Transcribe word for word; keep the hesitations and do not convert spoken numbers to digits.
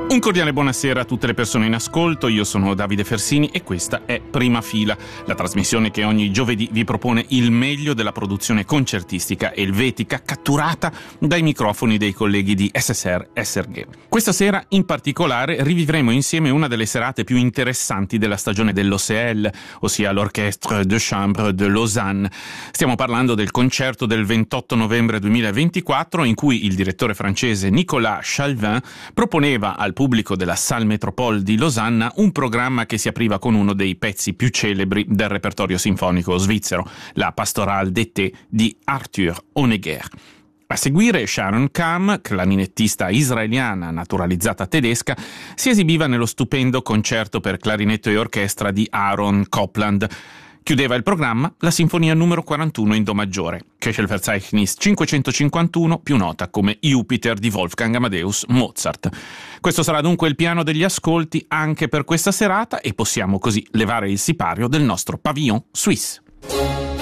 Un cordiale buonasera a tutte le persone in ascolto, io sono Davide Fersini e questa è Prima Fila, la trasmissione che ogni giovedì vi propone il meglio della produzione concertistica elvetica catturata dai microfoni dei colleghi di S S R S R G. Questa sera in particolare rivivremo insieme una delle serate più interessanti della stagione dell'O C L, ossia l'Orchestre de Chambre de Lausanne. Stiamo parlando del concerto del ventotto novembre duemilaventiquattro in cui il direttore francese Nicolas Chalvin proponeva al pubblico della Salle Métropole di Losanna un programma che si apriva con uno dei pezzi più celebri del repertorio sinfonico svizzero, la Pastorale d'été di Arthur Honegger. A seguire Sharon Kam, clarinettista israeliana naturalizzata tedesca, si esibiva nello stupendo concerto per clarinetto e orchestra di Aaron Copland. Chiudeva il programma la sinfonia numero quarantuno in do maggiore, Köchelverzeichnis cinquecentocinquantuno, più nota come Jupiter di Wolfgang Amadeus Mozart. Questo sarà dunque il piano degli ascolti anche per questa serata e possiamo così levare il sipario del nostro pavillon suisse.